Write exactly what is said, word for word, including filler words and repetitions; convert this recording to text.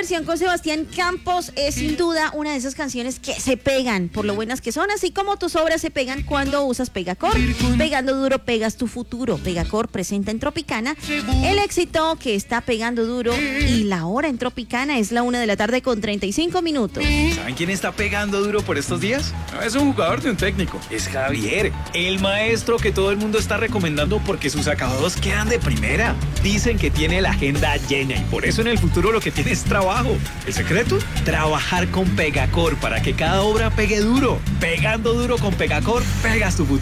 canción con Sebastián Campos es sin duda una de esas canciones que se pegan por lo buenas que son, así como tus obras se pegan cuando usas Pegacor. Pegando duro, pegas tu futuro. Pegacor presenta en Tropicana el éxito que está pegando duro y la hora en Tropicana es la una de la tarde con treinta y cinco minutos. ¿Saben quién está pegando duro por estos días? No es un jugador de un técnico, es Javier, el maestro que todo el mundo está recomendando porque sus acabados quedan de primera. Dicen que tiene la agenda llena y por eso en el futuro lo que tiene es trabajo. ¿El secreto? Trabajar con Pegacor para que cada obra pegue duro. Pegando duro con Pegacor, pegas tu futuro.